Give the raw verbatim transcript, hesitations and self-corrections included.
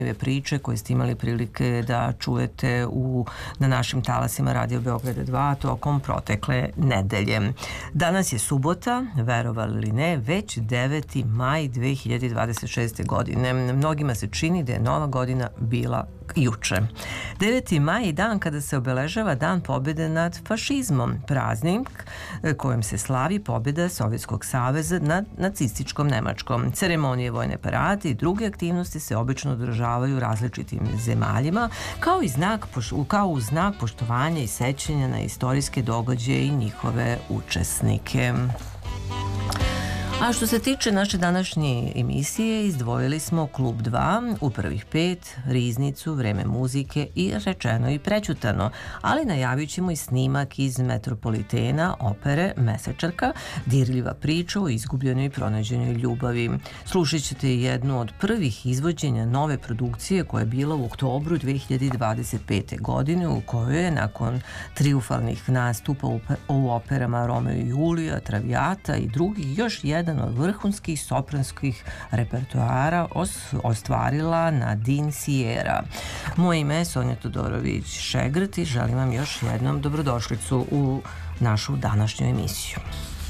priče koje ste imali prilike da čujete u, na našim talasima Radio Beograda dva tokom protekle nedelje. Danas je subota, verovali ili ne, već deveti maj dve hiljade dvadeset šeste. godine. Mnogima se čini da je nova godina bila juče. deveti maj je dan kada se obeležava Dan pobjede nad fašizmom, praznik kojim se slavi pobjeda Sovjetskog saveza nad nacističkom Nemačkom. Ceremonije, vojne parade i druge aktivnosti se obično održavaju u različitim zemaljima kao i znak, kao u znak poštovanja i sećanja na istorijske događaje i njihove učesnike. A što se tiče naše današnje emisije, izdvojili smo Klub dva, u prvih pet, Riznicu, Vreme muzike i Rečeno i prećutano, ali najavit ćemo i snimak iz Metropolitena opere Mesečarka, dirljiva priča o izgubljenoj i pronađenoj ljubavi. Slušat ćete jednu od prvih izvođenja nove produkcije koja je bila u oktobru dve hiljade dvadeset pete. godine, u kojoj je nakon triumfalnih nastupa u operama Romeo i Julija, Traviata i drugih još jedan od vrhunskih sopranskih repertoara ostvarila Nadine Sierra. Moje ime je Sonja Todorović-Šegrt i želim vam još jednom dobrodošlicu u našu današnju emisiju.